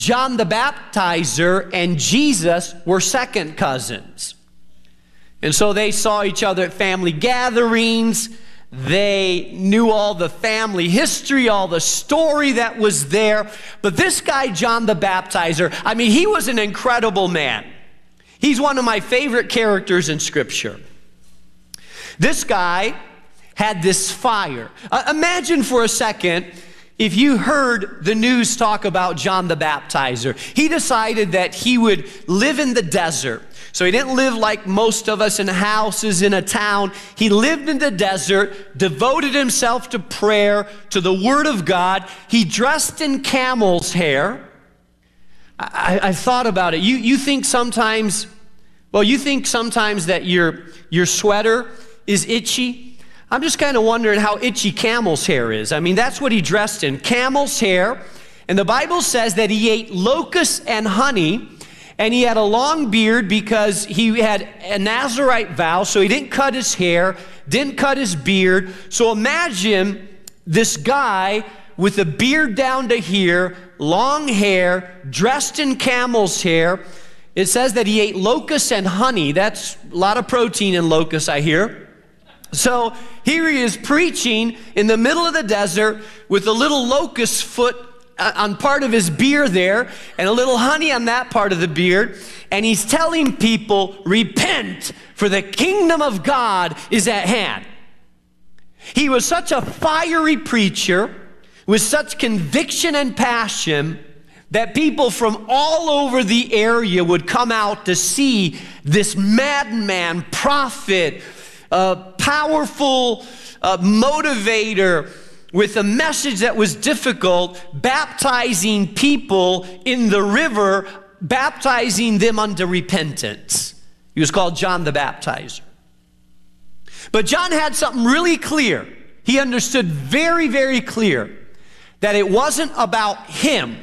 John the Baptizer and Jesus were second cousins. And so they saw each other at family gatherings. They knew all the family history, all the story that was there. But this guy, John the Baptizer, I mean, he was an incredible man. He's one of my favorite characters in Scripture. This guy had this fire. Imagine for a second if you heard the news talk about John the Baptizer. He decided that he would live in the desert. So he didn't live like most of us in houses in a town. He lived in the desert, devoted himself to prayer, to the Word of God. He dressed in camel's hair. I thought about it. You think sometimes that your sweater is itchy. I'm just kind of wondering how itchy camel's hair is. I mean, that's what he dressed in, camel's hair. And the Bible says that he ate locusts and honey. And he had a long beard because he had a Nazirite vow, so he didn't cut his hair, didn't cut his beard. So imagine this guy with a beard down to here, long hair, dressed in camel's hair. It says that he ate locusts and honey. That's a lot of protein in locusts, I hear. So here he is preaching in the middle of the desert with a little locust foot on part of his beard there, and a little honey on that part of the beard, and he's telling people, repent, for the kingdom of God is at hand. He was such a fiery preacher, with such conviction and passion, that people from all over the area would come out to see this madman, prophet, powerful motivator, with a message that was difficult, baptizing people in the river, baptizing them unto repentance. He was called John the Baptizer. But John had something really clear. He understood very, very clear that it wasn't about him.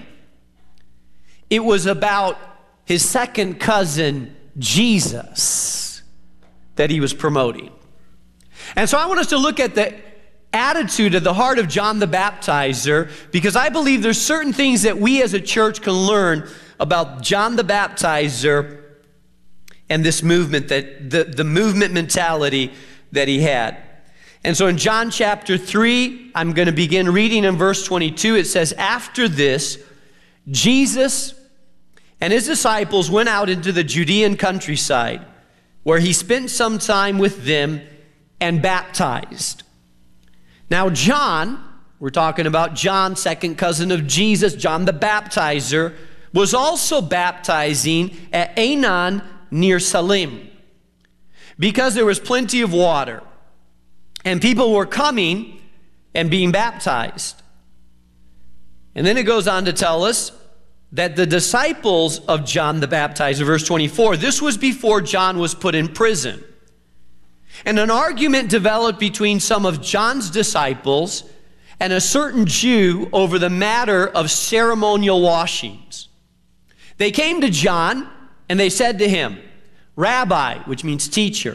It was about his second cousin, Jesus, that he was promoting. And so I want us to look at the attitude of the heart of John the Baptizer, because I believe there's certain things that we as a church can learn about John the Baptizer and this movement, that the movement mentality that he had. And so in John chapter 3, I'm going to begin reading in verse 22. It says, after this, Jesus and his disciples went out into the Judean countryside, where he spent some time with them and baptized. Now John, we're talking about John, second cousin of Jesus, John the Baptizer, was also baptizing at Aenon near Salim, because there was plenty of water, and people were coming and being baptized. And then it goes on to tell us that the disciples of John the Baptizer, verse 24, this was before John was put in prison. And an argument developed between some of John's disciples and a certain Jew over the matter of ceremonial washings. They came to John and they said to him, Rabbi, which means teacher,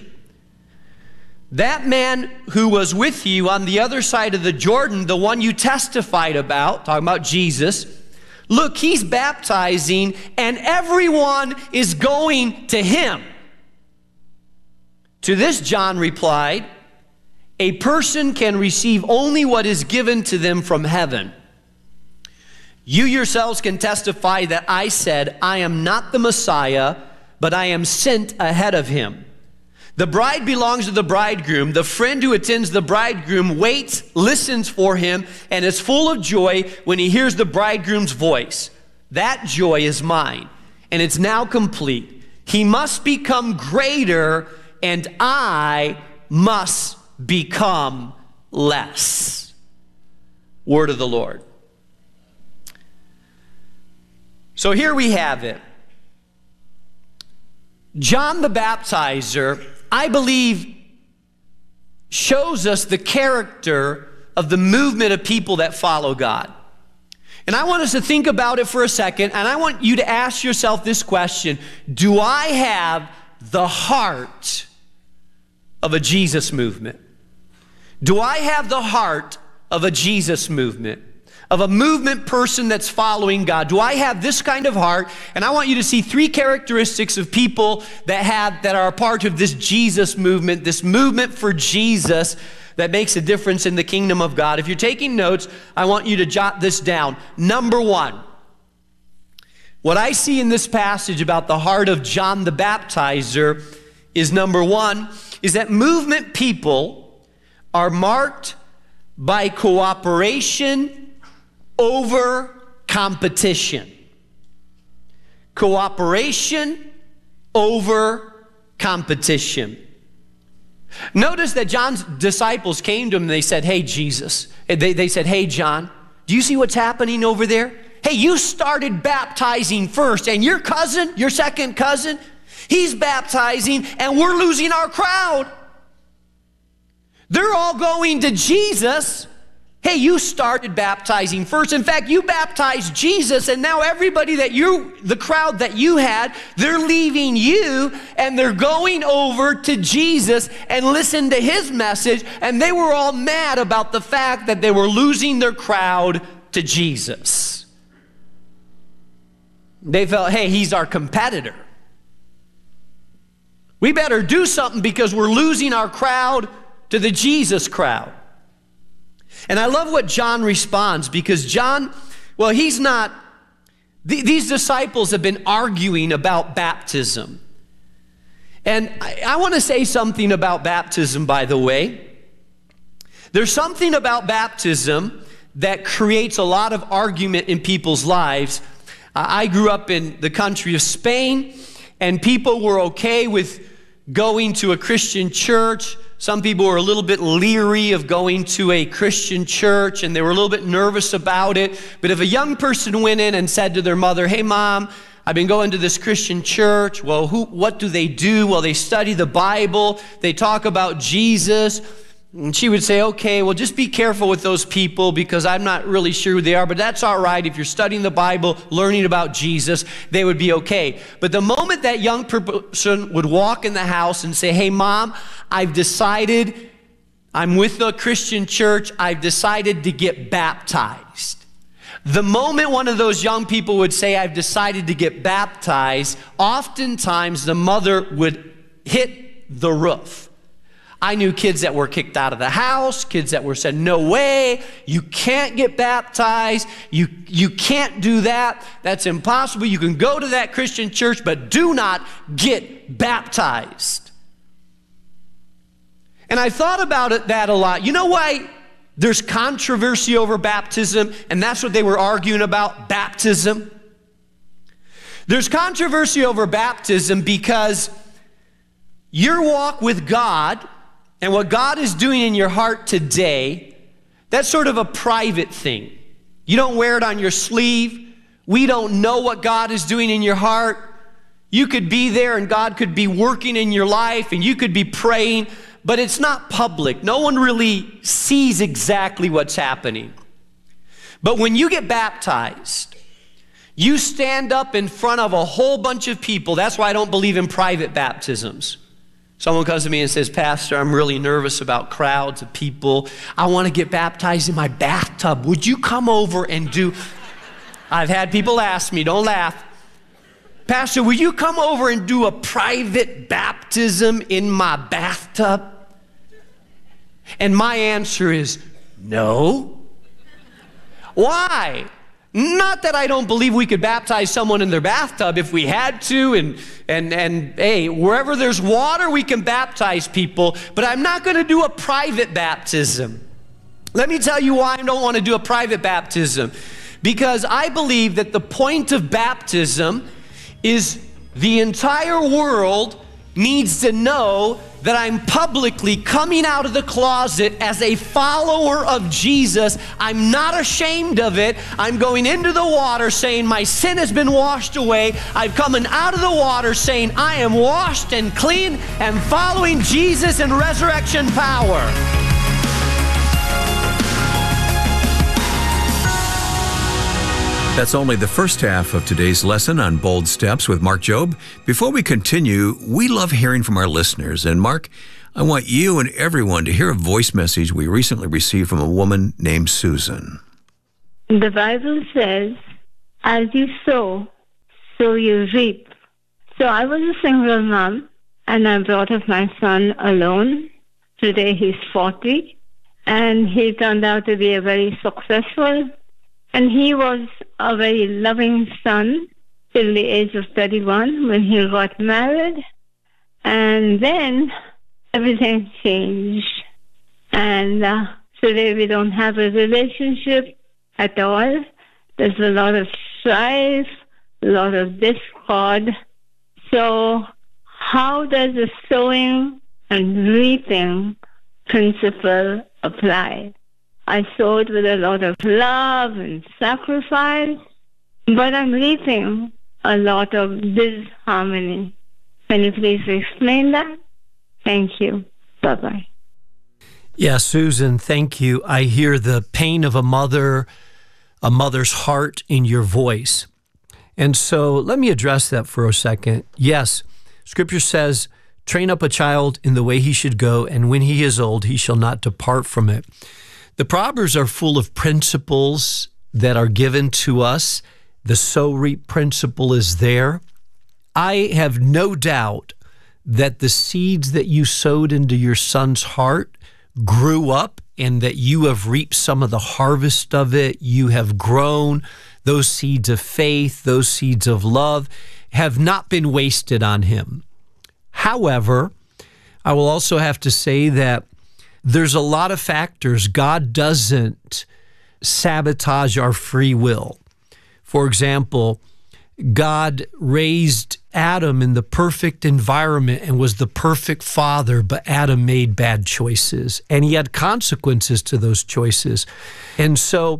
that man who was with you on the other side of the Jordan, the one you testified about, talking about Jesus, look, he's baptizing and everyone is going to him. To this John replied, a person can receive only what is given to them from heaven. You yourselves can testify that I said, I am not the Messiah, but I am sent ahead of him. The bride belongs to the bridegroom. The friend who attends the bridegroom waits, listens for him, and is full of joy when he hears the bridegroom's voice. That joy is mine, and it's now complete. He must become greater, and I must become less. Word of the Lord. So here we have it. John the Baptizer, I believe, shows us the character of the movement of people that follow God. And I want us to think about it for a second, and I want you to ask yourself this question: do I have the heart of a Jesus movement? Do I have the heart of a Jesus movement? of a movement person that's following God? Do I have this kind of heart? And I want you to see 3 characteristics of people that are a part of this Jesus movement, this movement for Jesus that makes a difference in the kingdom of God. If you're taking notes, I want you to jot this down. Number 1, what I see in this passage about the heart of John the Baptizer is, number 1, is that movement people are marked by cooperation over competition. Cooperation over competition. Notice that John's disciples came to him and they said, hey, Jesus. They said, hey, John, do you see what's happening over there? Hey, you started baptizing first, and your cousin, your second cousin, he's baptizing, and we're losing our crowd. They're all going to Jesus. Hey, you started baptizing first. In fact, you baptized Jesus, and now everybody the crowd that you had, they're leaving you, and they're going over to Jesus and listen to his message, and they were all mad about the fact that they were losing their crowd to Jesus. They felt, hey, he's our competitor. We better do something because we're losing our crowd to the Jesus crowd. And I love what John responds, because John, well, he's not, these disciples have been arguing about baptism. And I want to say something about baptism, by the way. There's something about baptism that creates a lot of argument in people's lives. I grew up in the country of Spain, and people were okay with going to a Christian church. Some people were a little bit leery of going to a Christian church, and they were a little bit nervous about it. But if a young person went in and said to their mother, hey, Mom, I've been going to this Christian church. Well, what do they do? Well, they study the Bible. They talk about Jesus. And she would say, okay, well, just be careful with those people because I'm not really sure who they are, but that's all right. If you're studying the Bible, learning about Jesus, they would be okay. But the moment that young person would walk in the house and say, hey, Mom, I've decided, I'm with the Christian church, I've decided to get baptized. The moment one of those young people would say, I've decided to get baptized, oftentimes the mother would hit the roof. I knew kids that were kicked out of the house, kids that were said, no way, you can't get baptized, you can't do that, that's impossible, you can go to that Christian church, but do not get baptized. And I thought about that a lot. You know why there's controversy over baptism, and that's what they were arguing about, baptism? There's controversy over baptism because your walk with God and what God is doing in your heart today, that's sort of a private thing. You don't wear it on your sleeve. We don't know what God is doing in your heart. You could be there and God could be working in your life and you could be praying, but it's not public. No one really sees exactly what's happening. But when you get baptized, you stand up in front of a whole bunch of people. That's why I don't believe in private baptisms. Someone comes to me and says, Pastor, I'm really nervous about crowds of people. I want to get baptized in my bathtub. Would you come over and do... I've had people ask me, don't laugh. Pastor, will you come over and do a private baptism in my bathtub? And my answer is, no. Why? Not that I don't believe we could baptize someone in their bathtub if we had to, and hey, wherever there's water, we can baptize people, but I'm not going to do a private baptism. Let me tell you why I don't want to do a private baptism. Because I believe that the point of baptism is the entire world needs to know that I'm publicly coming out of the closet as a follower of Jesus. I'm not ashamed of it. I'm going into the water saying my sin has been washed away. I'm coming out of the water saying I am washed and clean and following Jesus in resurrection power. That's only the first half of today's lesson on Bold Steps with Mark Jobe. Before we continue, we love hearing from our listeners. And Mark, I want you and everyone to hear a voice message we recently received from a woman named Susan. The Bible says, as you sow, so you reap. So I was a single mom, and I brought up my son alone. Today he's 40, and he turned out to be a very successful, and he was a very loving son till the age of 31 when he got married. And then everything changed. And today we don't have a relationship at all. There's a lot of strife, a lot of discord. So how does the sowing and reaping principle apply? I sowed with a lot of love and sacrifice, but I'm reaping a lot of disharmony. Can you please explain that? Thank you. Bye-bye. Yeah, Susan, thank you. I hear the pain of a mother's heart in your voice. And so let me address that for a second. Yes, Scripture says, train up a child in the way he should go, and when he is old, he shall not depart from it. The Proverbs are full of principles that are given to us. The sow-reap principle is there. I have no doubt that the seeds that you sowed into your son's heart grew up and that you have reaped some of the harvest of it. You have grown. Those seeds of faith, those seeds of love have not been wasted on him. However, I will also have to say that there's a lot of factors. God doesn't sabotage our free will. For example, God raised Adam in the perfect environment and was the perfect father, but Adam made bad choices, and he had consequences to those choices. And so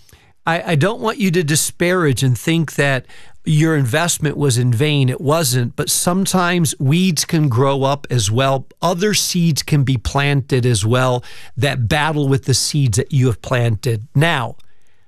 I don't want you to disparage and think that your investment was in vain. It wasn't, but sometimes weeds can grow up as well. Other seeds can be planted as well that battle with the seeds that you have planted. Now,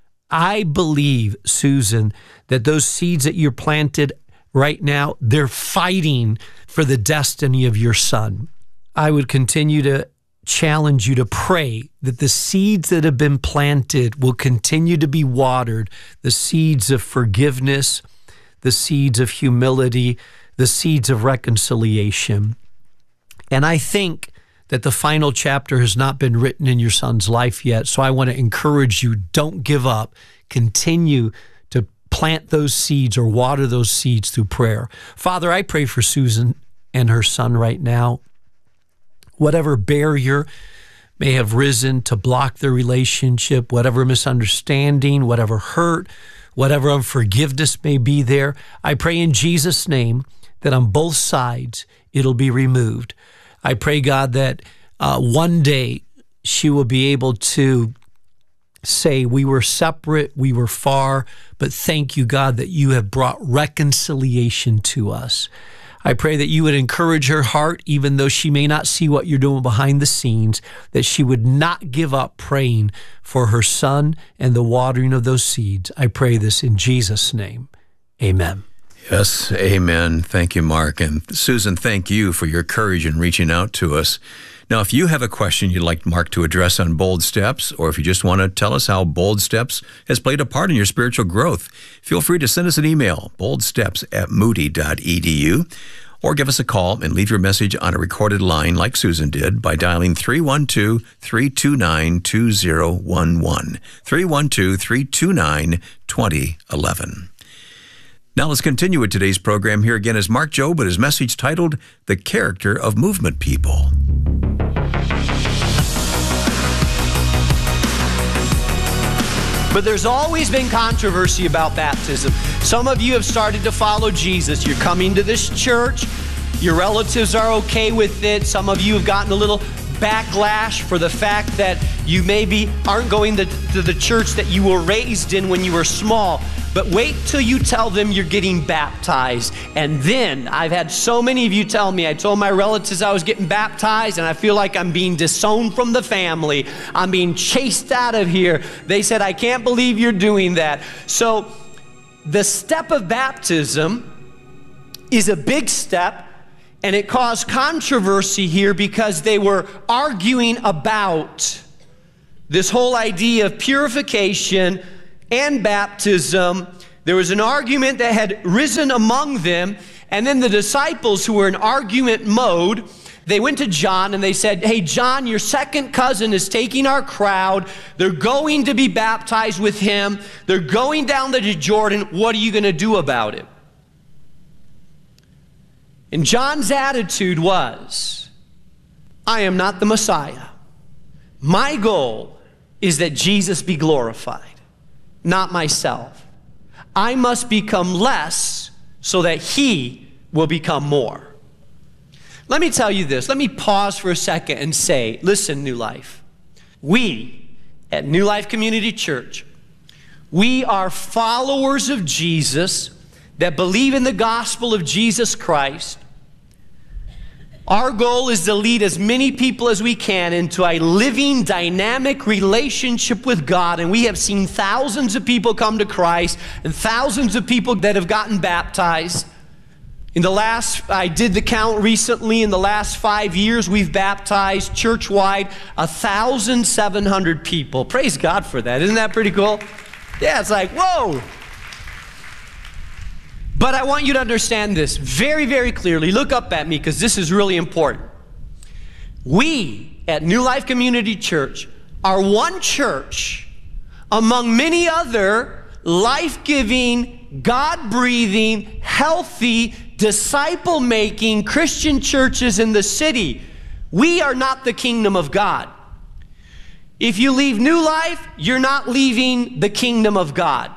I believe, Susan, that those seeds that you're planted right now, they're fighting for the destiny of your son. I would continue to challenge you to pray that the seeds that have been planted will continue to be watered, the seeds of forgiveness, the seeds of humility, the seeds of reconciliation. And I think that the final chapter has not been written in your son's life yet. So I want to encourage you, don't give up. Continue to plant those seeds or water those seeds through prayer. Father, I pray for Susan and her son right now. Whatever barrier may have risen to block their relationship, whatever misunderstanding, whatever hurt, whatever unforgiveness may be there, I pray in Jesus' name that on both sides it'll be removed. I pray, God, that one day she will be able to say, we were separate, we were far, but thank you, God, that you have brought reconciliation to us. I pray that you would encourage her heart, even though she may not see what you're doing behind the scenes, that she would not give up praying for her son and the watering of those seeds. I pray this in Jesus' name. Amen. Yes, amen. Thank you, Mark. And Susan, thank you for your courage in reaching out to us. Now, if you have a question you'd like Mark to address on Bold Steps, or if you just want to tell us how Bold Steps has played a part in your spiritual growth, feel free to send us an email, boldsteps@moody.edu, or give us a call and leave your message on a recorded line like Susan did by dialing 312-329-2011, 312-329-2011. Now let's continue with today's program. Here again is Mark Jobe with his message titled, The Character of Movement People. But there's always been controversy about baptism. Some of you have started to follow Jesus. You're coming to this church. Your relatives are okay with it. Some of you have gotten a little backlash for the fact that you maybe aren't going to the church that you were raised in when you were small. But wait till you tell them you're getting baptized. And then I've had so many of you tell me, I told my relatives I was getting baptized and I feel like I'm being disowned from the family. I'm being chased out of here. They said, I can't believe you're doing that. So the step of baptism is a big step, and it caused controversy here because they were arguing about this whole idea of purification, and baptism, there was an argument that had risen among them, and then the disciples, who were in argument mode, they went to John and they said, hey, John, your second cousin is taking our crowd. They're going to be baptized with him. They're going down to Jordan. What are you going to do about it? And John's attitude was, I am not the Messiah. My goal is that Jesus be glorified, not myself. I must become less so that he will become more. Let me tell you this. Let me pause for a second and say, listen, New Life. We at New Life Community Church, we are followers of Jesus that believe in the gospel of Jesus Christ. Our goal is to lead as many people as we can into a living, dynamic relationship with God. And we have seen thousands of people come to Christ and thousands of people that have gotten baptized. I did the count recently, in the last 5 years, we've baptized church-wide 1,700 people. Praise God for that. Isn't that pretty cool? Yeah, it's like, whoa. But I want you to understand this very, very clearly. Look up at me, because this is really important. We at New Life Community Church are one church among many other life-giving, God-breathing, healthy, disciple-making Christian churches in the city. We are not the kingdom of God. If you leave New Life, you're not leaving the kingdom of God.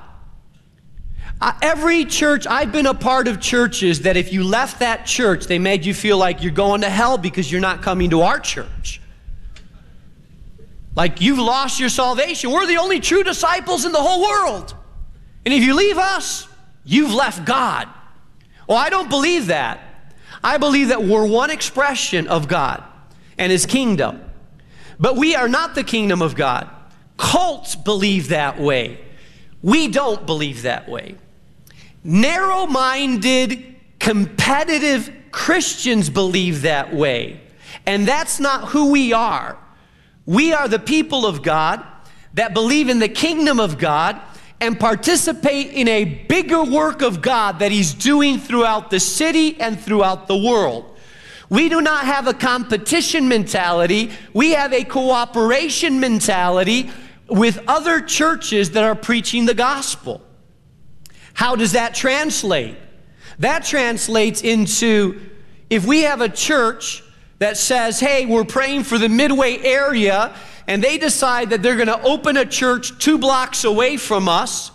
Every church, I've been a part of churches that if you left that church, they made you feel like you're going to hell because you're not coming to our church. Like you've lost your salvation. We're the only true disciples in the whole world. And if you leave us, you've left God. Well, I don't believe that. I believe that we're one expression of God and His kingdom. But we are not the kingdom of God. Cults believe that way. We don't believe that way. Narrow-minded, competitive Christians believe that way. And that's not who we are. We are the people of God that believe in the kingdom of God and participate in a bigger work of God that He's doing throughout the city and throughout the world. We do not have a competition mentality. We have a cooperation mentality with other churches that are preaching the gospel. How does that translate? That translates into, if we have a church that says, hey, we're praying for the Midway area, and they decide that they're going to open a church 2 blocks away from us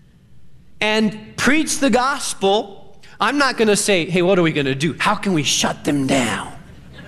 and preach the gospel, I'm not going to say, hey, what are we going to do? How can we shut them down?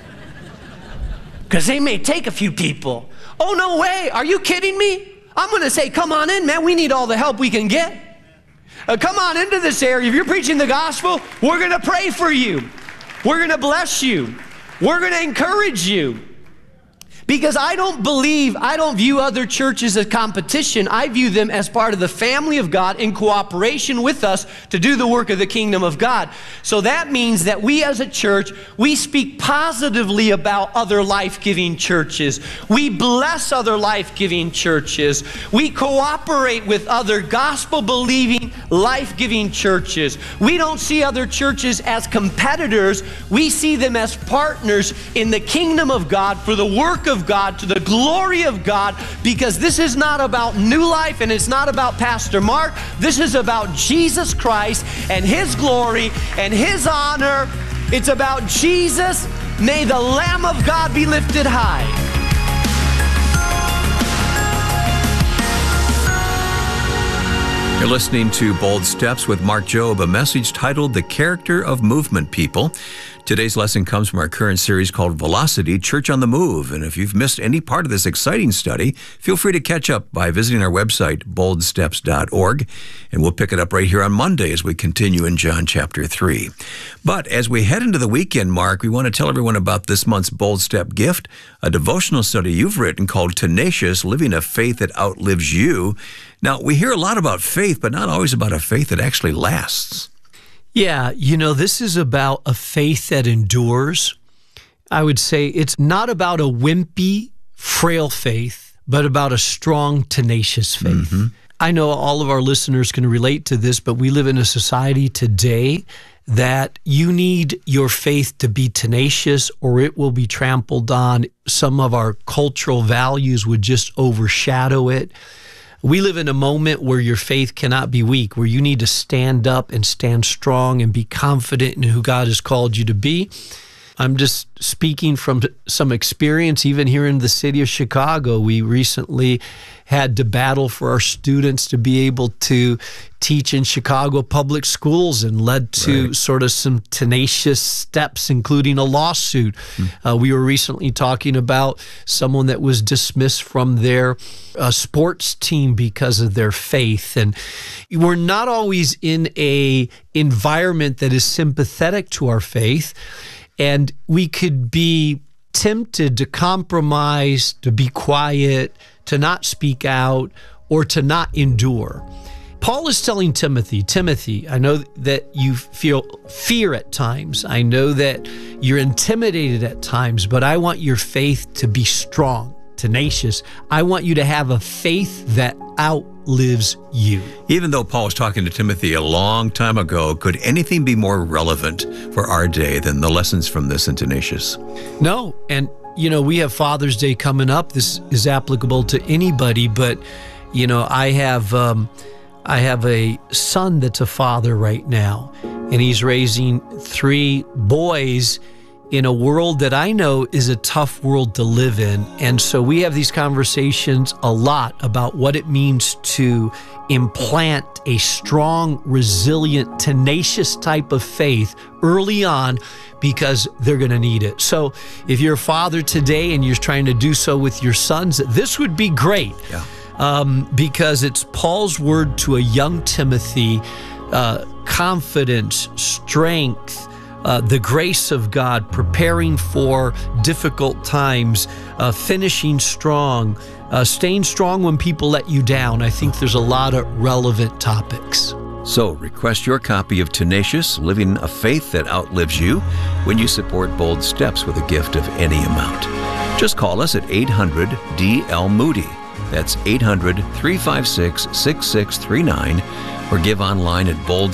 Because they may take a few people. Oh, no way. Are you kidding me? I'm going to say, come on in, man. We need all the help we can get. Come on into this area. If you're preaching the gospel, we're going to pray for you. We're going to bless you. We're going to encourage you. Because I don't view other churches as competition. I view them as part of the family of God in cooperation with us to do the work of the kingdom of God. So that means that we as a church, we speak positively about other life-giving churches. We bless other life-giving churches. We cooperate with other gospel-believing, life-giving churches. We don't see other churches as competitors. We see them as partners in the kingdom of God for the work of God, to the glory of God, because this is not about New Life and it's not about Pastor Mark. This is about Jesus Christ and His glory and His honor. It's about Jesus. May the Lamb of God be lifted high. You're listening to Bold Steps with Mark Jobe, a message titled The Character of Movement People. Today's lesson comes from our current series called Velocity, Church on the Move. And if you've missed any part of this exciting study, feel free to catch up by visiting our website, boldsteps.org. And we'll pick it up right here on Monday as we continue in John chapter 3. But as we head into the weekend, Mark, we want to tell everyone about this month's Bold Step gift, a devotional study you've written called Tenacious, Living a Faith That Outlives You. Now, we hear a lot about faith, but not always about a faith that actually lasts. Yeah, this is about a faith that endures. I would say it's not about a wimpy, frail faith, but about a strong, tenacious faith. I know all of our listeners can relate to this, but we live in a society today that you need your faith to be tenacious or it will be trampled on. Some of our cultural values would just overshadow it. We live in a moment where your faith cannot be weak, where you need to stand up and stand strong and be confident in who God has called you to be. I'm just speaking from some experience, even here in the city of Chicago. We recently had to battle for our students to be able to teach in Chicago public schools, and led to sort of some tenacious steps, including a lawsuit. We were recently talking about someone that was dismissed from their sports team because of their faith. And we're not always in a environment that is sympathetic to our faith. And we could be tempted to compromise, to be quiet, to not speak out, or to not endure. Paul is telling Timothy, I know that you feel fear at times. I know that you're intimidated at times, but I want your faith to be strong, tenacious. I want you to have a faith that outlives you. Even though Paul was talking to Timothy a long time ago, could anything be more relevant for our day than the lessons from this in Tenacious? No, and we have Father's Day coming up. This is applicable to anybody, but I have a son that's a father right now, and he's raising 3 boys in a world that I know is a tough world to live in. And so we have these conversations a lot about what it means to implant a strong, resilient, tenacious type of faith early on, because they're going to need it. So if you're a father today and you're trying to do so with your sons, this would be great. Because it's Paul's word to a young Timothy, confidence, strength, the grace of God, preparing for difficult times, finishing strong, staying strong when people let you down. I think there's a lot of relevant topics. So request your copy of Tenacious, Living a Faith That Outlives You, when you support Bold Steps with a gift of any amount. Just call us at 800-DL-MOODY. That's 800-356-6639, or give online at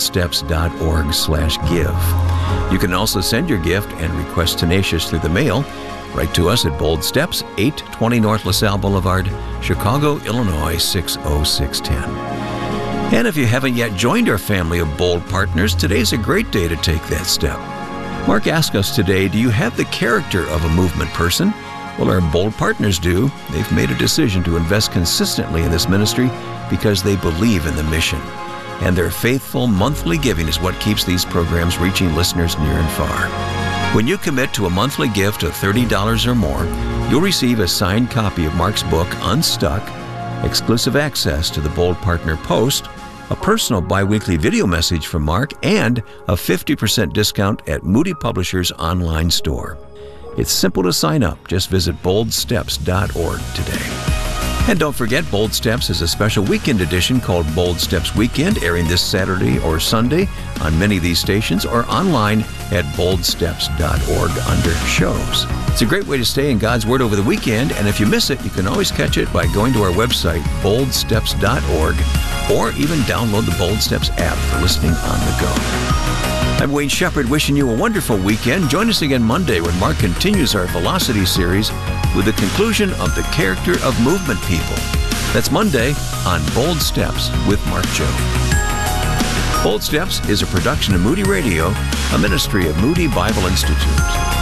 boldsteps.org/give. You can also send your gift and request Tenacious through the mail. Write to us at Bold Steps, 820 North LaSalle Boulevard, Chicago, Illinois, 60610. And if you haven't yet joined our family of Bold Partners, today's a great day to take that step. Mark asked us today, do you have the character of a movement person? Well, our Bold Partners do. They've made a decision to invest consistently in this ministry because they believe in the mission. And their faithful monthly giving is what keeps these programs reaching listeners near and far. When you commit to a monthly gift of $30 or more, you'll receive a signed copy of Mark's book, Unstuck, exclusive access to the Bold Partner Post, a personal bi-weekly video message from Mark, and a 50% discount at Moody Publishers' online store. It's simple to sign up. Just visit boldsteps.org today. And don't forget, Bold Steps is a special weekend edition called Bold Steps Weekend, airing this Saturday or Sunday on many of these stations, or online at boldsteps.org under shows. It's a great way to stay in God's Word over the weekend, and if you miss it, you can always catch it by going to our website, boldsteps.org, or even download the Bold Steps app for listening on the go. I'm Wayne Shepherd, wishing you a wonderful weekend. Join us again Monday when Mark continues our Velocity series with the conclusion of the character of movement people. That's Monday on Bold Steps with Mark Joe. Bold Steps is a production of Moody Radio, a ministry of Moody Bible Institute.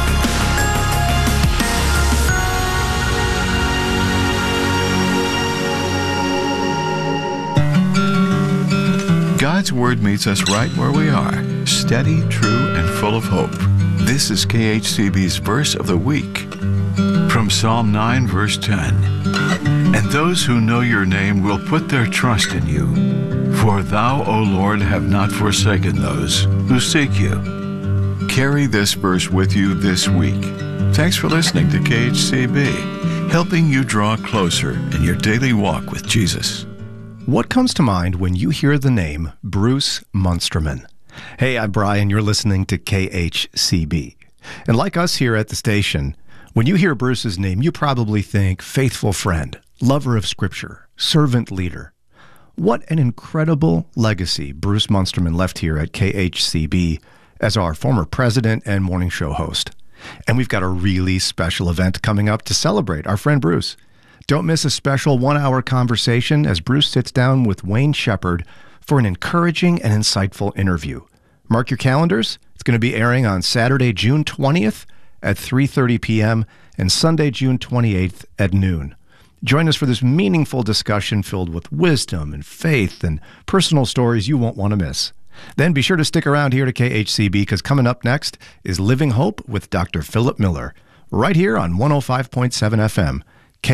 God's Word meets us right where we are, steady, true, and full of hope. This is KHCB's Verse of the Week from Psalm 9, verse 10. And those who know your name will put their trust in you. For thou, O Lord, have not forsaken those who seek you. Carry this verse with you this week. Thanks for listening to KHCB, helping you draw closer in your daily walk with Jesus. What comes to mind when you hear the name Bruce Munsterman? Hey, I'm Brian. You're listening to KHCB. And like us here at the station, when you hear Bruce's name, you probably think faithful friend, lover of Scripture, servant leader. what an incredible legacy Bruce Munsterman left here at KHCB as our former president and morning show host. And we've got a really special event coming up to celebrate our friend Bruce. Don't miss a special 1-hour conversation as Bruce sits down with Wayne Shepherd for an encouraging and insightful interview. Mark your calendars. It's going to be airing on Saturday, June 20th at 3:30 p.m. and Sunday, June 28th at noon. Join us for this meaningful discussion filled with wisdom and faith and personal stories you won't want to miss. Then be sure to stick around here to KHCB because coming up next is Living Hope with Dr. Philip Miller, right here on 105.7 FM,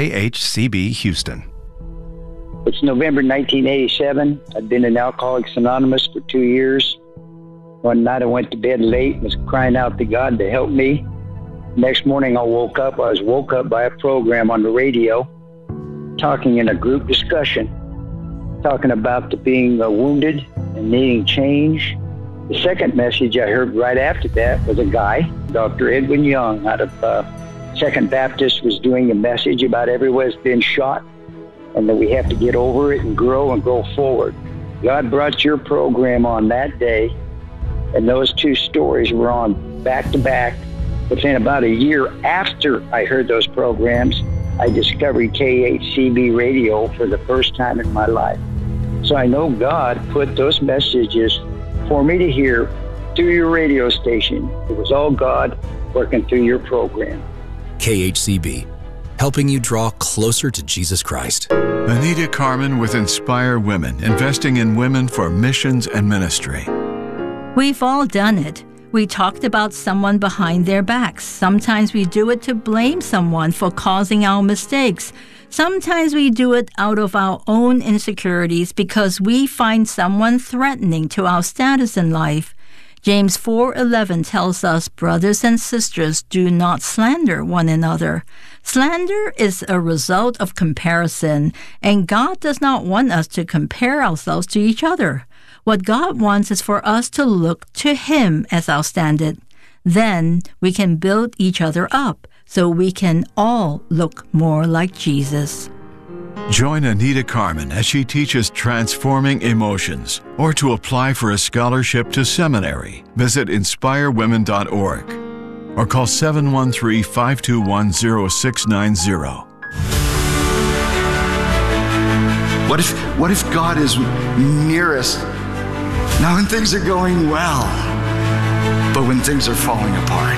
KHCB Houston. It's November 1987. I'd been in Alcoholics Anonymous for 2 years. One night I went to bed late and was crying out to God to help me. Next morning I woke up by a program on the radio talking in a group discussion, talking about being wounded and needing change. The second message I heard right after that was a guy, Dr. Edwin Young, out of Second Baptist, was doing a message about everyone's been shot and that we have to get over it and go forward. God brought your program on that day, and those two stories were on back to back. Within about a year after I heard those programs, I discovered KHCB radio for the first time in my life. So I know God put those messages for me to hear through your radio station. It was all God working through your program. KHCB, helping you draw closer to Jesus Christ. Anita Carmen with Inspire Women, investing in women for missions and ministry. We've all done it. We talked about someone behind their backs. Sometimes we do it to blame someone for causing our mistakes. Sometimes we do it out of our own insecurities because we find someone threatening to our status in life. James 4:11 tells us, brothers and sisters, do not slander one another. Slander is a result of comparison, and God does not want us to compare ourselves to each other. What God wants is for us to look to Him as our standard. Then we can build each other up so we can all look more like Jesus. Join Anita Carmen as she teaches transforming emotions, or to apply for a scholarship to seminary. Visit inspirewomen.org or call 713-521-0690. What if God is near us now when things are going well, but when things are falling apart?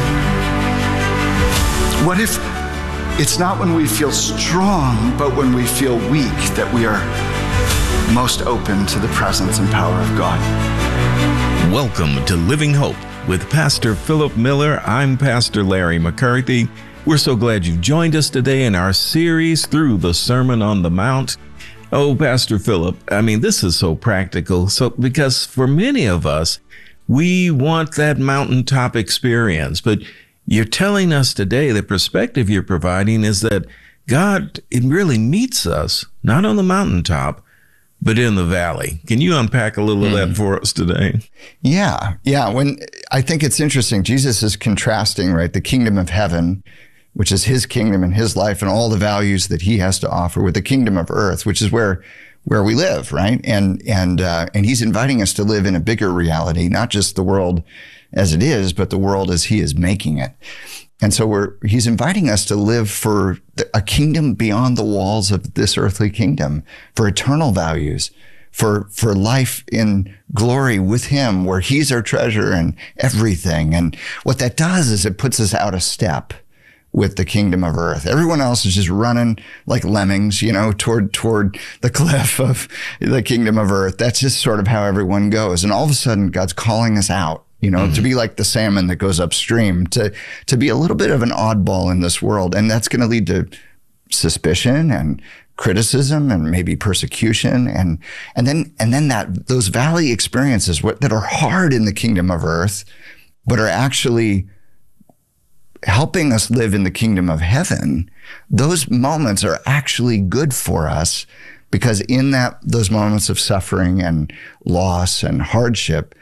What if it's not when we feel strong, but when we feel weak that we are most open to the presence and power of God? Welcome to Living Hope with Pastor Philip Miller. I'm Pastor Larry McCarthy. We're so glad you've joined us today in our series through the Sermon on the Mount. Oh, Pastor Philip, this is so practical. Because for many of us, we want that mountaintop experience, but you're telling us today, the perspective you're providing is that God, it really meets us, not on the mountaintop, but in the valley. Can you unpack a little of that for us today? Yeah. When I think it's interesting, Jesus is contrasting, right, the kingdom of heaven, which is his kingdom and his life and all the values that he has to offer, with the kingdom of earth, which is where we live, right? And he's inviting us to live in a bigger reality, not just the world as it is, but the world as he is making it. And so he's inviting us to live for a kingdom beyond the walls of this earthly kingdom, for eternal values, for life in glory with him, where he's our treasure and everything. And what that does is it puts us out of step with the kingdom of earth. Everyone else is just running like lemmings, toward the cliff of the kingdom of earth. That's just sort of how everyone goes. And all of a sudden, God's calling us out, to be like the salmon that goes upstream, to be a little bit of an oddball in this world. And that's going to lead to suspicion and criticism and maybe persecution. And then those valley experiences that are hard in the kingdom of earth, but are actually helping us live in the kingdom of heaven, those moments are actually good for us, because in those moments of suffering and loss and hardship,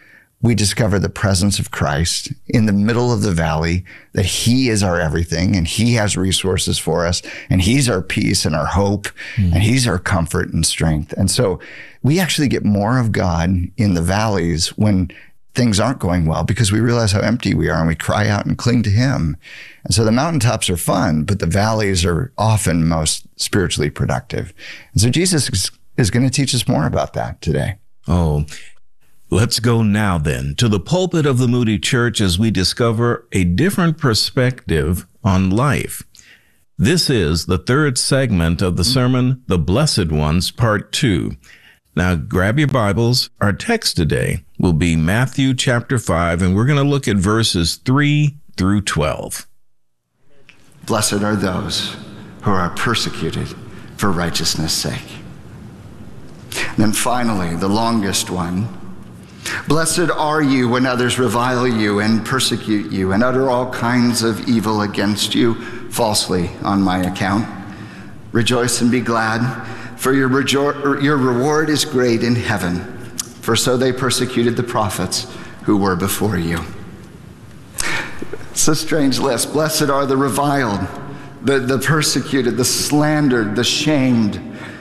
we discover the presence of Christ in the middle of the valley, that he is our everything and he has resources for us and he's our peace and our hope and he's our comfort and strength. And so we actually get more of God in the valleys when things aren't going well, because we realize how empty we are and we cry out and cling to him. And so the mountaintops are fun, but the valleys are often most spiritually productive. And so Jesus is going to teach us more about that today. Oh, let's go now then to the pulpit of the Moody Church as we discover a different perspective on life. This is the third segment of the sermon, The Blessed Ones, Part 2. Now grab your Bibles. Our text today will be Matthew chapter 5, and we're going to look at verses 3 through 12. Blessed are those who are persecuted for righteousness' sake. And then finally, the longest one. Blessed are you when others revile you and persecute you and utter all kinds of evil against you falsely on my account. Rejoice and be glad, for your reward is great in heaven, for so they persecuted the prophets who were before you. It's a strange list. Blessed are the reviled, the persecuted, the slandered, the shamed.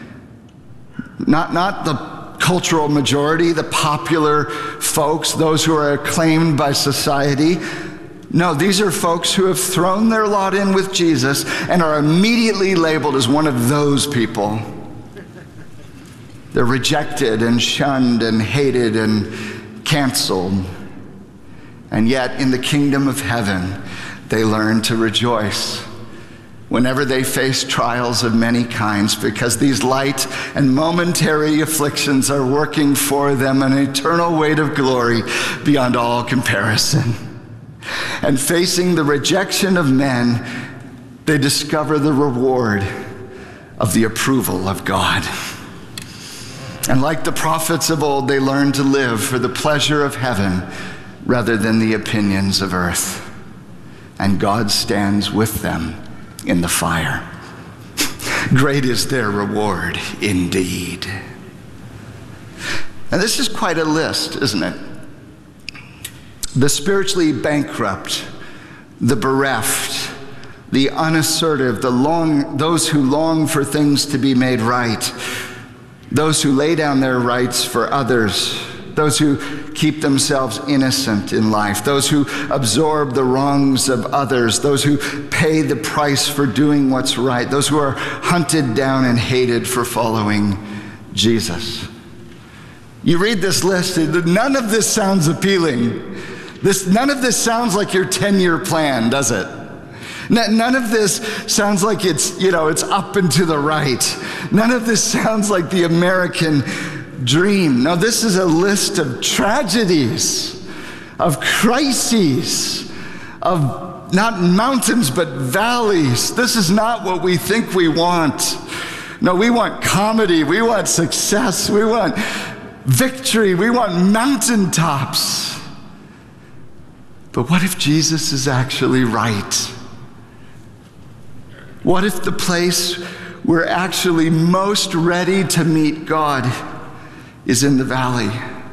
Not the cultural majority, the popular folks, those who are acclaimed by society. No, these are folks who have thrown their lot in with Jesus and are immediately labeled as one of those people. They're rejected and shunned and hated and canceled. And yet, in the kingdom of heaven, they learn to rejoice whenever they face trials of many kinds, because these light and momentary afflictions are working for them an eternal weight of glory beyond all comparison. And facing the rejection of men, they discover the reward of the approval of God. And like the prophets of old, they learn to live for the pleasure of heaven rather than the opinions of earth. And God stands with them in the fire. Great is their reward indeed. And this is quite a list, isn't it? The spiritually bankrupt, the bereft, the unassertive, those who long for things to be made right, those who lay down their rights for others, those who keep themselves innocent in life, those who absorb the wrongs of others, those who pay the price for doing what's right, those who are hunted down and hated for following Jesus. You read this list, none of this sounds appealing. None of this sounds like your 10-year plan, does it? None of this sounds like it's up and to the right. None of this sounds like the American dream. No, this is a list of tragedies, of crises, of not mountains but valleys. This is not what we think we want. No, we want comedy, we want success, we want victory, we want mountaintops. But what if Jesus is actually right? What if the place we're actually most ready to meet God is in the valley?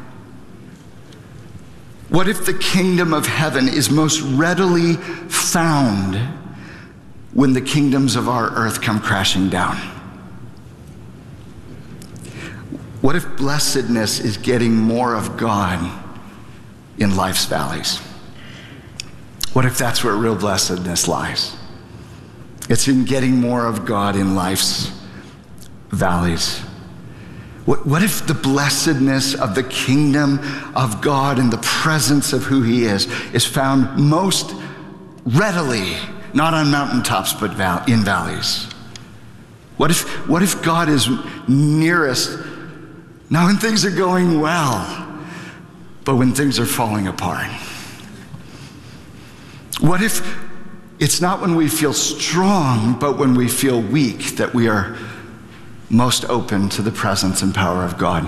What if the kingdom of heaven is most readily found when the kingdoms of our earth come crashing down? What if blessedness is getting more of God in life's valleys? What if that's where real blessedness lies? It's in getting more of God in life's valleys. What if the blessedness of the kingdom of God and the presence of who he is found most readily, not on mountaintops, but in valleys? What if God is nearest, not when things are going well, but when things are falling apart? What if it's not when we feel strong, but when we feel weak that we are most open to the presence and power of God?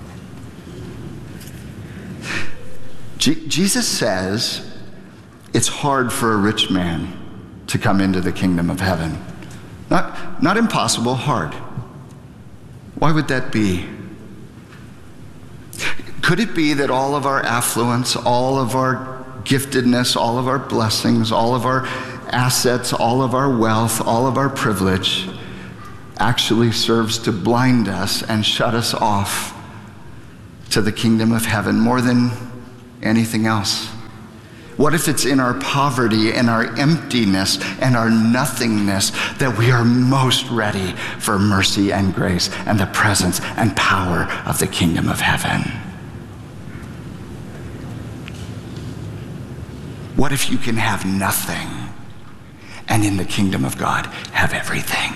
Jesus says it's hard for a rich man to come into the kingdom of heaven. Not impossible, hard. Why would that be? Could it be that all of our affluence, all of our giftedness, all of our blessings, all of our assets, all of our wealth, all of our privilege actually serves to blind us and shut us off to the kingdom of heaven more than anything else? What if it's in our poverty and our emptiness and our nothingness that we are most ready for mercy and grace and the presence and power of the kingdom of heaven? What if you can have nothing and in the kingdom of God have everything?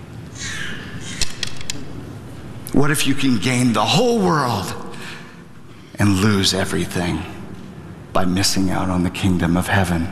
What if you can gain the whole world and lose everything by missing out on the kingdom of heaven?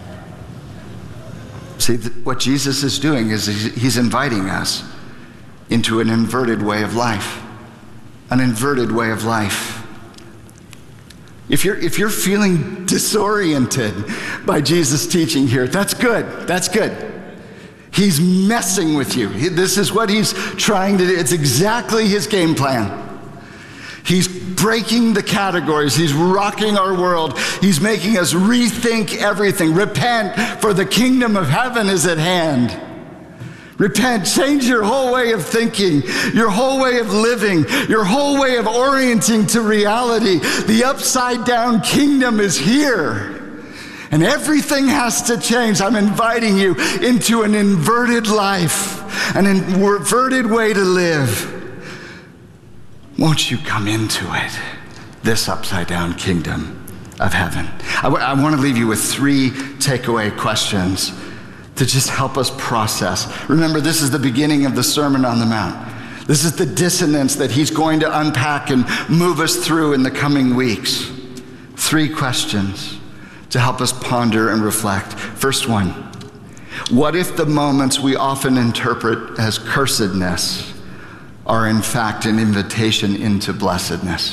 See, what Jesus is doing is he's inviting us into an inverted way of life. An inverted way of life. If you're feeling disoriented by Jesus' teaching here, that's good. That's good. He's messing with you. This is what he's trying to do. It's exactly his game plan. He's breaking the categories. He's rocking our world. He's making us rethink everything. Repent, for the kingdom of heaven is at hand. Repent, change your whole way of thinking, your whole way of living, your whole way of orienting to reality. The upside down kingdom is here. And everything has to change. I'm inviting you into an inverted life, an inverted way to live. Won't you come into it, this upside down kingdom of heaven? I want to leave you with 3 takeaway questions to just help us process. Remember, this is the beginning of the Sermon on the Mount. This is the dissonance that he's going to unpack and move us through in the coming weeks. 3 questions to help us ponder and reflect. First one, what if the moments we often interpret as cursedness are in fact an invitation into blessedness?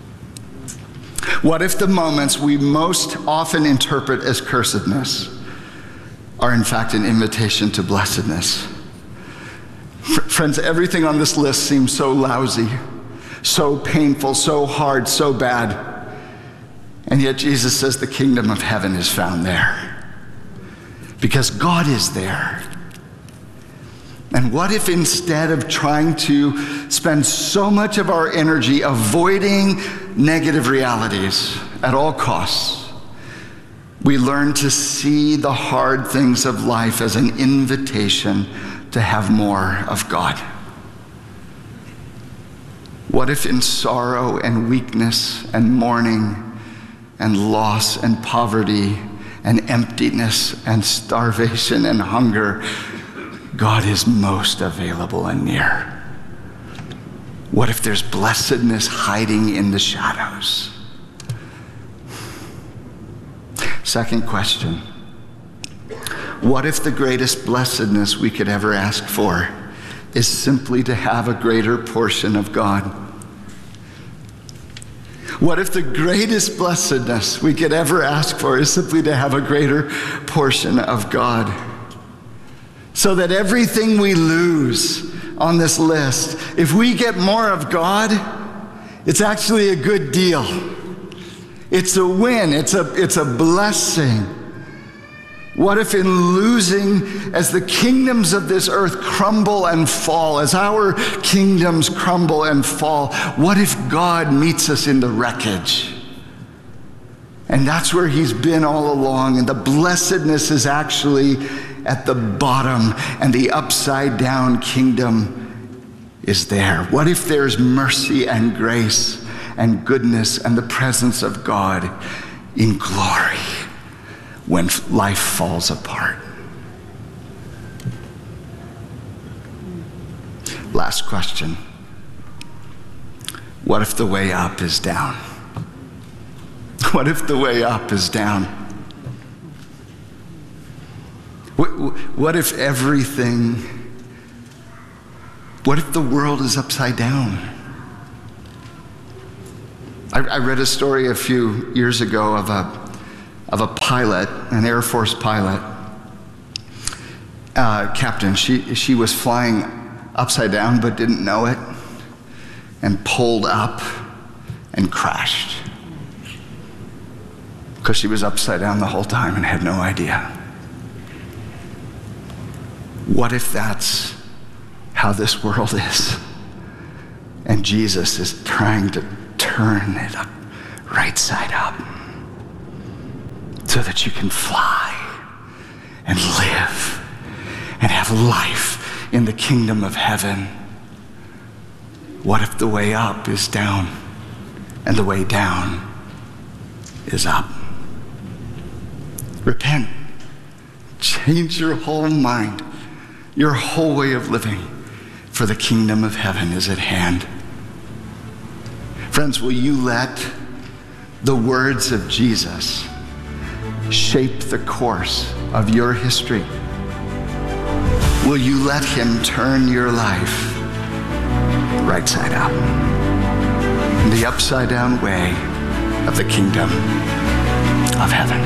What if the moments we most often interpret as cursedness are in fact an invitation to blessedness? Friends, everything on this list seems so lousy, so painful, so hard, so bad. And yet Jesus says the kingdom of heaven is found there. Because God is there. And what if instead of trying to spend so much of our energy avoiding negative realities at all costs, we learn to see the hard things of life as an invitation to have more of God? What if in sorrow and weakness and mourning and loss and poverty and emptiness and starvation and hunger, God is most available and near? What if there's blessedness hiding in the shadows? Second question, what if the greatest blessedness we could ever ask for is simply to have a greater portion of God? What if the greatest blessedness we could ever ask for is simply to have a greater portion of God? So that everything we lose on this list, if we get more of God, it's actually a good deal. It's a win. It's a blessing. What if in losing, as the kingdoms of this earth crumble and fall, as our kingdoms crumble and fall, what if God meets us in the wreckage? And that's where he's been all along, and the blessedness is actually at the bottom, and the upside down kingdom is there. What if there's mercy and grace and goodness and the presence of God in glory when life falls apart? Last question. What if the way up is down? What if the way up is down? What if everything, what if the world is upside down? I read a story a few years ago of a pilot, an Air Force pilot, captain. She was flying upside down but didn't know it, and pulled up and crashed. Because she was upside down the whole time and had no idea. What if that's how this world is? And Jesus is trying to turn it up, right side up, so that you can fly and live and have life in the kingdom of heaven. What if the way up is down and the way down is up? Repent. Change your whole mind, your whole way of living, for the kingdom of heaven is at hand. Friends, will you let the words of Jesus shape the course of your history? Will you let him turn your life right side up, the upside down way of the kingdom of heaven?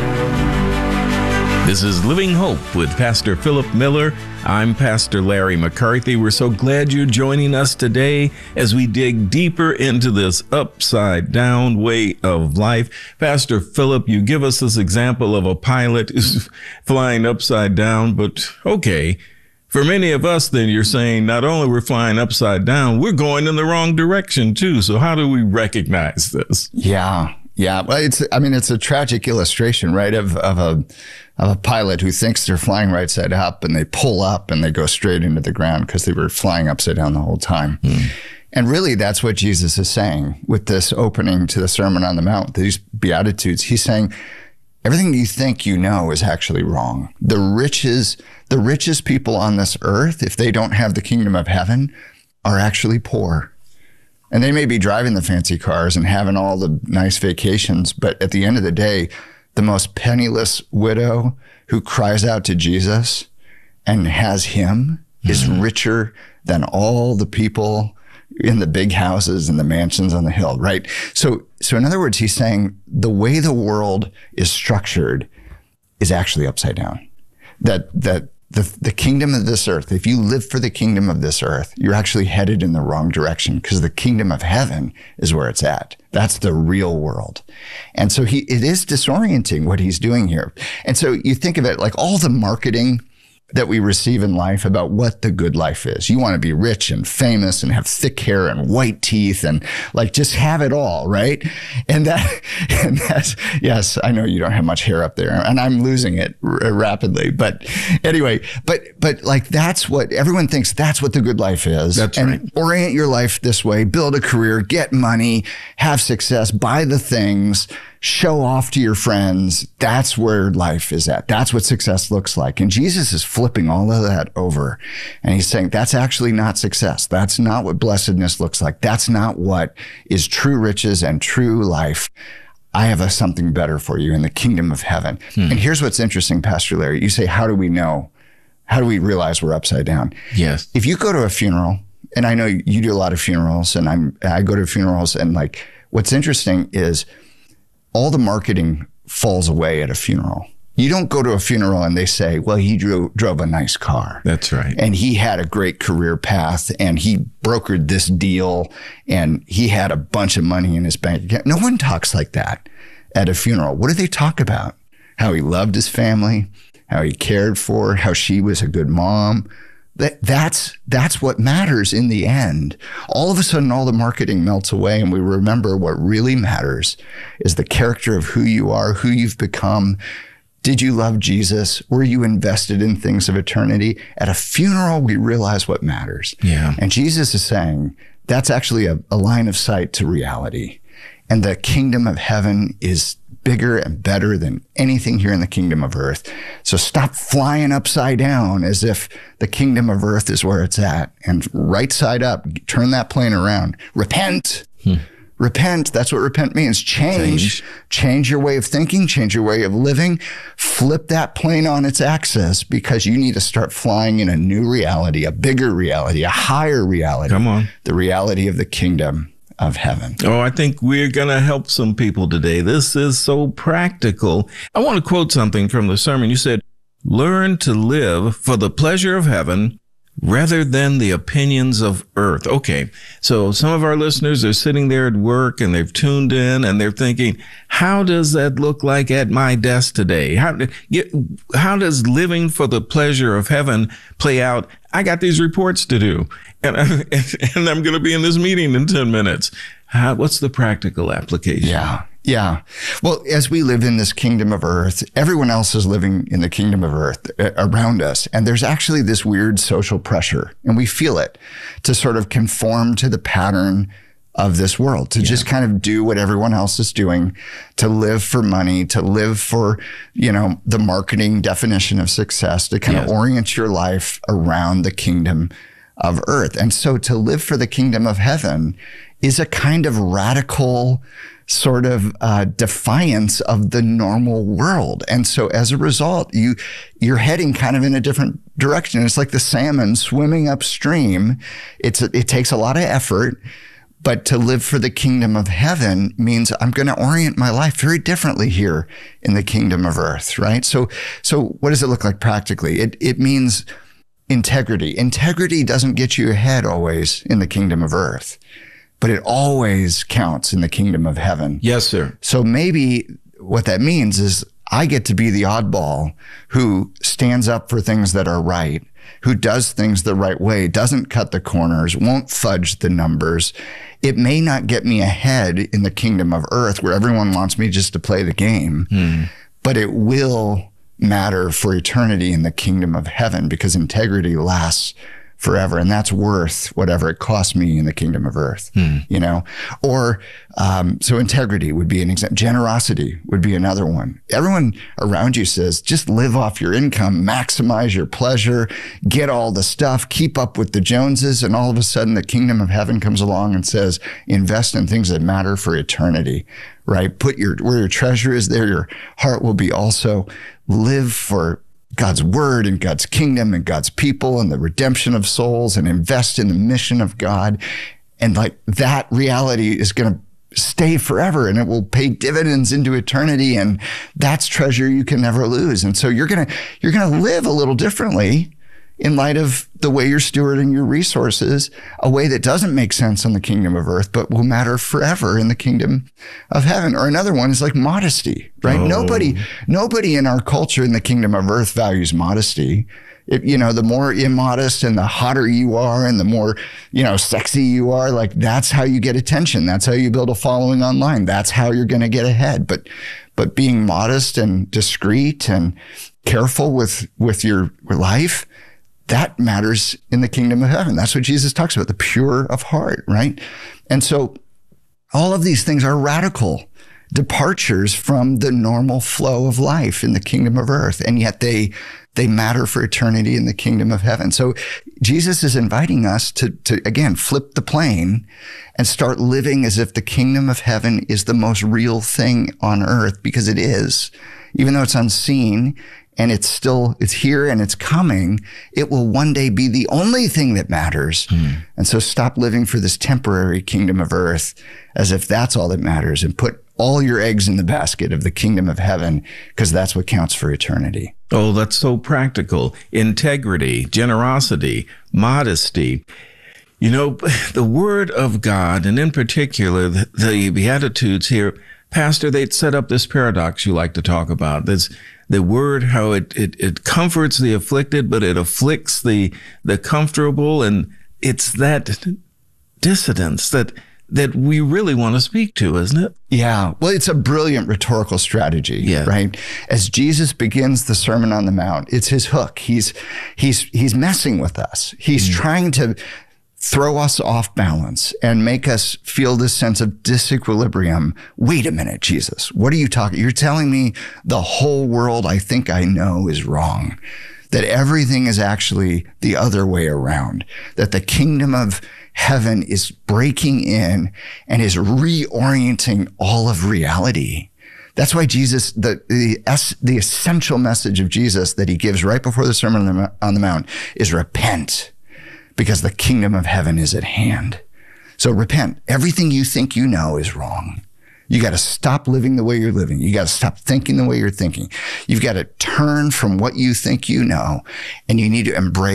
This is Living Hope with Pastor Philip Miller. I'm Pastor Larry McCarthy. We're so glad you're joining us today as we dig deeper into this upside down way of life. Pastor Philip, you give us this example of a pilot who's flying upside down, but okay. For many of us, then, you're saying not only we're flying upside down, we're going in the wrong direction too. So how do we recognize this? Yeah. Well, it's a tragic illustration, right, of a pilot who thinks they're flying right side up, and they pull up and they go straight into the ground because they were flying upside down the whole time. And really, that's what Jesus is saying with this opening to the Sermon on the Mount, these Beatitudes. He's saying, everything you think you know is actually wrong. The richest people on this earth, if they don't have the kingdom of heaven, are actually poor. And they may be driving the fancy cars and having all the nice vacations, but at the end of the day, the most penniless widow who cries out to Jesus and has him is richer than all the people in the big houses and the mansions on the hill, right? So in other words, he's saying the way the world is structured is actually upside down. The kingdom of this earth, if you live for the kingdom of this earth, you're actually headed in the wrong direction, because the kingdom of heaven is where it's at. That's the real world. And so it is disorienting what he's doing here. And so you think of it like all the marketing that we receive in life about what the good life is. You want to be rich and famous and have thick hair and white teeth and like just have it all, right? And that's, yes, I know you don't have much hair up there and I'm losing it rapidly. But anyway, but like that's what everyone thinks, that's what the good life is. That's and right. Orient your life this way, build a career, get money, have success, buy the things, show off to your friends. That's where life is at. That's what success looks like. And Jesus is flipping all of that over. And he's saying, that's actually not success. That's not what blessedness looks like. That's not what is true riches and true life. I have something better for you in the kingdom of heaven. And here's what's interesting, Pastor Larry. You say, how do we know? How do we realize we're upside down? Yes. If you go to a funeral, and I know you do a lot of funerals, and I go to funerals, and like, what's interesting is all the marketing falls away at a funeral. You don't go to a funeral and they say, well, he drove a nice car. That's right. And he had a great career path and he brokered this deal and he had a bunch of money in his bank account. No one talks like that at a funeral. What do they talk about? How he loved his family, how he cared for her, how she was a good mom. That's what matters in the end. All of a sudden, all the marketing melts away and we remember what really matters is the character of who you are, who you've become. Did you love Jesus? Were you invested in things of eternity? At a funeral, we realize what matters. Yeah. And Jesus is saying that's actually a line of sight to reality. And the kingdom of heaven is bigger and better than anything here in the kingdom of earth. So stop flying upside down as if the kingdom of earth is where it's at, and right side up, turn that plane around. Repent. Repent. That's what repent means. Change your way of thinking, change your way of living, flip that plane on its axis, because you need to start flying in a new reality, a bigger reality, a higher reality. Come on. The reality of the kingdom of heaven. Oh, I think we're going to help some people today. This is so practical. I want to quote something from the sermon. You said, learn to live for the pleasure of heaven rather than the opinions of earth. Okay, so some of our listeners are sitting there at work and they've tuned in and they're thinking, how does that look like at my desk today? How does living for the pleasure of heaven play out? I got these reports to do, and I'm going to be in this meeting in 10 minutes. What's the practical application? Yeah. Well, as we live in this kingdom of earth, everyone else is living in the kingdom of earth around us. And there's actually this weird social pressure, and we feel it, to sort of conform to the pattern of this world, to just kind of do what everyone else is doing, to live for money, to live for, the marketing definition of success, to kind of orient your life around the kingdom of earth. And so to live for the kingdom of heaven is a kind of radical sort of defiance of the normal world. And so as a result, you're heading kind of in a different direction. It's like the salmon swimming upstream. It takes a lot of effort, but to live for the kingdom of heaven means I'm going to orient my life very differently here in the kingdom of earth, right? So what does it look like practically? It means integrity. Integrity doesn't get you ahead always in the kingdom of earth, but it always counts in the kingdom of heaven. Yes, sir. So maybe what that means is I get to be the oddball who stands up for things that are right, who does things the right way, doesn't cut the corners, won't fudge the numbers. It may not get me ahead in the kingdom of earth where everyone wants me just to play the game, but it will matter for eternity in the kingdom of heaven because integrity lasts forever. And that's worth whatever it costs me in the kingdom of earth, Or, so integrity would be an example. Generosity would be another one. Everyone around you says, just live off your income, maximize your pleasure, get all the stuff, keep up with the Joneses. And all of a sudden the kingdom of heaven comes along and says, invest in things that matter for eternity, right? Where your treasure is, there your heart will be also. Live for God's word and God's kingdom and God's people and the redemption of souls and invest in the mission of God. And like that reality is going to stay forever and it will pay dividends into eternity. And that's treasure you can never lose. And so you're going to live a little differently in light of the way you're stewarding your resources, a way that doesn't make sense in the kingdom of earth, but will matter forever in the kingdom of heaven. Or another one is like modesty, right? Nobody in our culture in the kingdom of earth values modesty. The more immodest and the hotter you are and the more, sexy you are, like that's how you get attention. That's how you build a following online. That's how you're going to get ahead. But being modest and discreet and careful with your life, that matters in the kingdom of heaven. That's what Jesus talks about, the pure of heart, right? And so all of these things are radical departures from the normal flow of life in the kingdom of earth. And yet they matter for eternity in the kingdom of heaven. So Jesus is inviting us to again, flip the plane and start living as if the kingdom of heaven is the most real thing on earth, because it is. Even though it's unseen, and it's here and it's coming, it will one day be the only thing that matters. And so stop living for this temporary kingdom of earth as if that's all that matters, and put all your eggs in the basket of the kingdom of heaven, because that's what counts for eternity. Oh, that's so practical. Integrity, generosity, modesty. The word of God, and in particular, the Beatitudes here, Pastor, they'd set up this paradox you like to talk about. There's the word, how it comforts the afflicted, but it afflicts the comfortable. And it's that dissonance that we really want to speak to, isn't it? Yeah. Well, it's a brilliant rhetorical strategy, right? As Jesus begins the Sermon on the Mount, it's his hook. He's messing with us. He's trying to throw us off balance and make us feel this sense of disequilibrium. Wait a minute, Jesus, what are you talking? You're telling me the whole world I think I know is wrong, that everything is actually the other way around, that the kingdom of heaven is breaking in and is reorienting all of reality. That's why Jesus, the essential message of Jesus that he gives right before the Sermon on the Mount is repent, because the kingdom of heaven is at hand. So repent. Everything you think you know is wrong. You got to stop living the way you're living. You got to stop thinking the way you're thinking. You've got to turn from what you think you know, and you need to embrace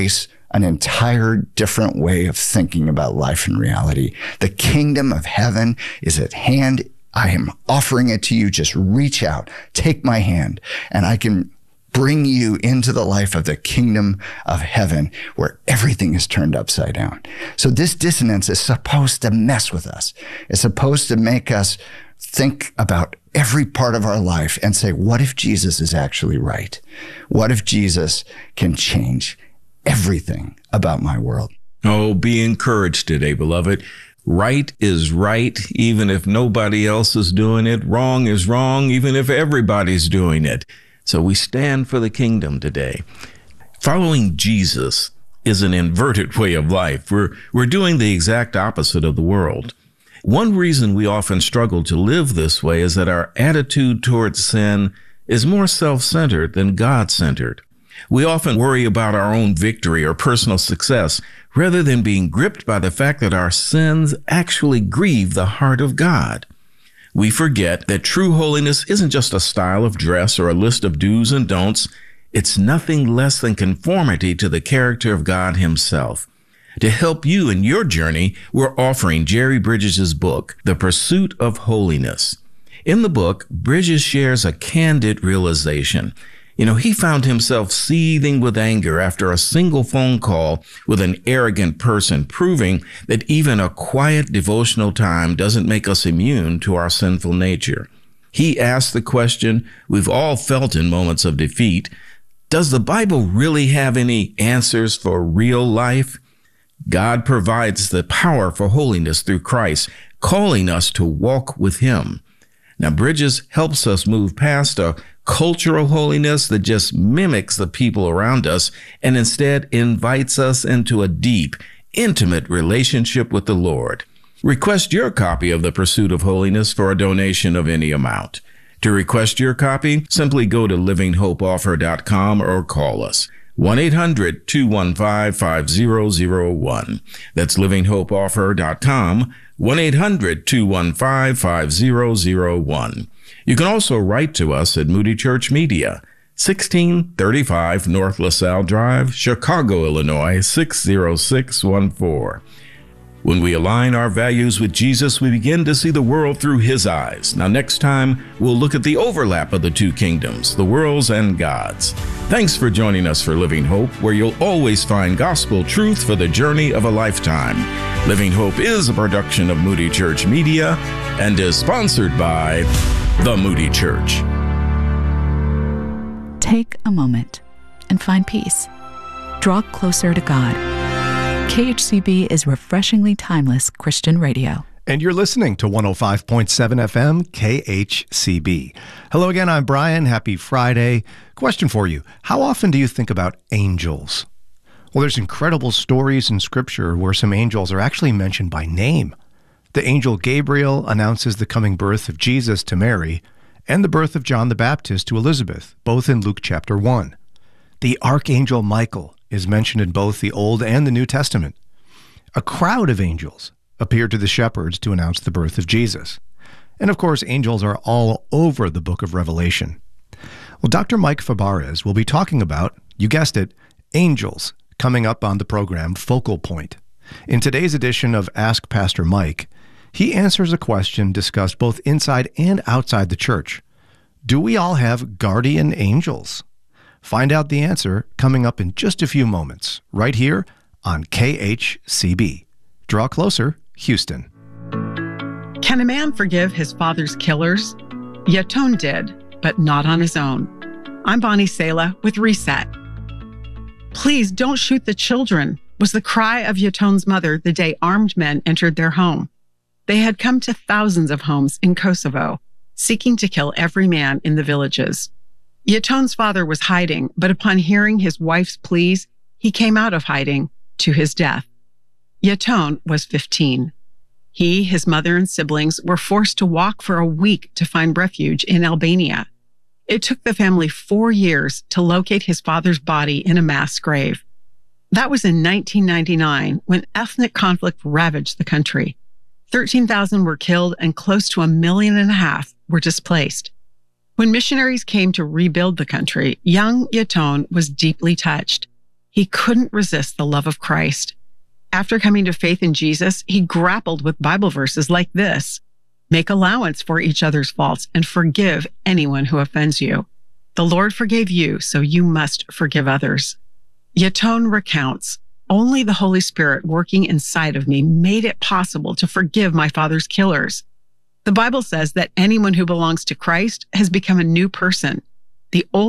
an entire different way of thinking about life and reality. The kingdom of heaven is at hand. I am offering it to you. Just reach out, take my hand, and I can bring you into the life of the kingdom of heaven where everything is turned upside down. So this dissonance is supposed to mess with us. It's supposed to make us think about every part of our life and say, what if Jesus is actually right? What if Jesus can change everything about my world? Oh, be encouraged today, beloved. Right is right, even if nobody else is doing it. Wrong is wrong, even if everybody's doing it. So we stand for the kingdom today. Following Jesus is an inverted way of life. We're doing the exact opposite of the world. One reason we often struggle to live this way is that our attitude towards sin is more self-centered than God-centered. We often worry about our own victory or personal success rather than being gripped by the fact that our sins actually grieve the heart of God. We forget that true holiness isn't just a style of dress or a list of do's and don'ts. It's nothing less than conformity to the character of God himself. To help you in your journey, we're offering Jerry Bridges' book, The Pursuit of Holiness. In the book, Bridges shares a candid realization. He found himself seething with anger after a single phone call with an arrogant person, proving that even a quiet devotional time doesn't make us immune to our sinful nature. He asked the question we've all felt in moments of defeat: does the Bible really have any answers for real life? God provides the power for holiness through Christ, calling us to walk with him. Now, Bridges helps us move past a cultural holiness that just mimics the people around us and instead invites us into a deep, intimate relationship with the Lord. Request your copy of The Pursuit of Holiness for a donation of any amount. To request your copy, simply go to livinghopeoffer.com or call us. 1-800-215-5001. That's livinghopeoffer.com, 1-800-215-5001. You can also write to us at Moody Church Media, 1635 North LaSalle Drive, Chicago, Illinois, 60614. When we align our values with Jesus, we begin to see the world through his eyes. Now, next time, we'll look at the overlap of the two kingdoms, the world's and God's. Thanks for joining us for Living Hope, where you'll always find gospel truth for the journey of a lifetime. Living Hope is a production of Moody Church Media and is sponsored by the Moody Church. Take a moment and find peace. Draw closer to God. KHCB is refreshingly timeless Christian radio. And you're listening to 105.7 FM KHCB. Hello again, I'm Brian. Happy Friday. Question for you. How often do you think about angels? Well, there's incredible stories in Scripture where some angels are actually mentioned by name. The angel Gabriel announces the coming birth of Jesus to Mary and the birth of John the Baptist to Elizabeth, both in Luke chapter 1. The archangel Michael is mentioned in both the Old and the New Testament. A crowd of angels appeared to the shepherds to announce the birth of Jesus. And of course, angels are all over the book of Revelation. Well, Dr. Mike Fabarez will be talking about, you guessed it, angels, coming up on the program Focal Point. In today's edition of Ask Pastor Mike, he answers a question discussed both inside and outside the church. Do we all have guardian angels? Find out the answer coming up in just a few moments, right here on KHCB. Draw closer, Houston. Can a man forgive his father's killers? Yatone did, but not on his own. I'm Bonnie Sala with Reset. Please don't shoot the children, was the cry of Yatone's mother the day armed men entered their home. They had come to thousands of homes in Kosovo, seeking to kill every man in the villages. Yatone's father was hiding, but upon hearing his wife's pleas, he came out of hiding to his death. Yatone was 15. He, his mother, and siblings were forced to walk for a week to find refuge in Albania. It took the family 4 years to locate his father's body in a mass grave. That was in 1999, when ethnic conflict ravaged the country. 13,000 were killed and close to 1.5 million were displaced. When missionaries came to rebuild the country, young Yatone was deeply touched. He couldn't resist the love of Christ. After coming to faith in Jesus, he grappled with Bible verses like this: make allowance for each other's faults and forgive anyone who offends you. The Lord forgave you, so you must forgive others. Yetone recounts, only the Holy Spirit working inside of me made it possible to forgive my father's killers. The Bible says that anyone who belongs to Christ has become a new person. The old